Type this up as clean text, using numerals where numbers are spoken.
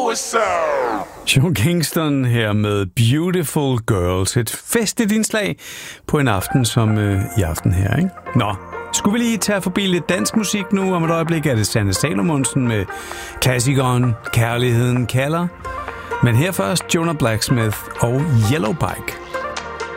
Joe Kingston her med Beautiful Girls. Et festligt indslag på en aften som i aften her, ikke? Nå, skulle vi lige tage forbi lidt dansk musik nu? Om et øjeblik er det Sanne Salomonsen med klassikeren Kærligheden kalder. Men her først Jonah Blacksmith og Yellow Bike.